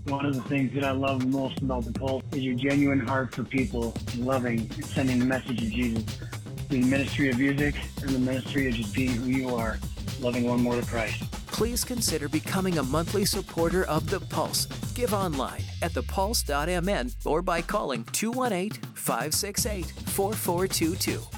One of the things that I love most about the Pulse is your genuine heart for people, loving and sending the message of Jesus. The ministry of music and the ministry of just being who you are, loving one more to Christ. Please consider becoming a monthly supporter of The Pulse. Give online at thepulse.mn or by calling 218-568-4422.